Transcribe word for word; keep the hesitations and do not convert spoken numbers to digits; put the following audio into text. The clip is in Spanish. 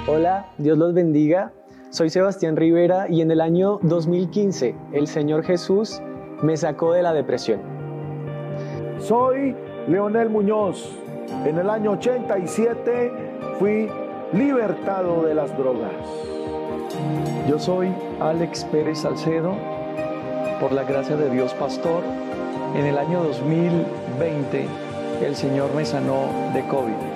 Hola, Dios los bendiga. Soy Sebastián Rivera y en el año dos mil quince el Señor Jesús me sacó de la depresión. Soy Leonel Muñoz. En el año ochenta y siete fui libertado de las drogas. Yo soy Alex Pérez Salcedo, por la gracia de Dios pastor. En el año dos mil veinte el Señor me sanó de COVID.